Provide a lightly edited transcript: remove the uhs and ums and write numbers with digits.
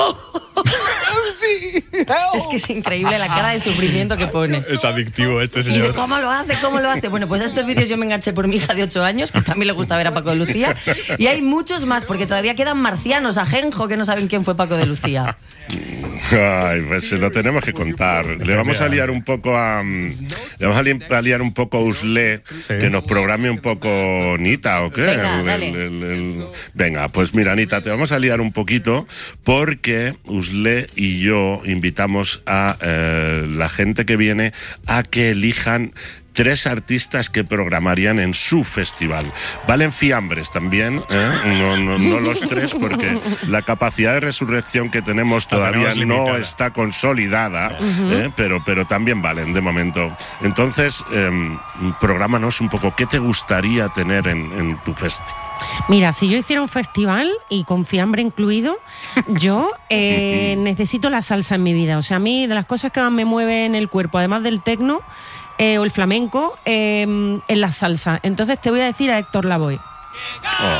Sí, es que es increíble la cara de sufrimiento que pone. Es adictivo este Y señor. dice, ¿cómo lo hace? ¿Cómo lo hace? Bueno, pues a estos vídeos yo me enganché por mi hija de 8 años, que también le gusta ver a Paco de Lucía. Y hay muchos más, porque todavía quedan marcianos, ajenjo, que no saben quién fue Paco de Lucía. Ay, pues se lo tenemos que contar. Le vamos a liar un poco a liar un poco a Usle, Sí. que nos programe un poco Nita, ¿o qué? Venga, dale. Venga, pues mira, Nita, te vamos a liar un poquito porque Usle y yo invitamos a la gente que viene a que elijan 3 artistas que programarían en su festival. Valen fiambres también, ¿eh? No los 3, porque la capacidad de resurrección que tenemos todavía tenemos no limitada. está consolidada, pero también valen de momento. Entonces, prográmanos un poco, ¿qué te gustaría tener en tu festival? Mira, si yo hiciera un festival y con fiambre incluido, yo necesito la salsa en mi vida. O sea, a mí de las cosas que más me mueven el cuerpo, además del tecno o el flamenco, es la salsa. Entonces te voy a decir a Héctor Lavoe. Oh,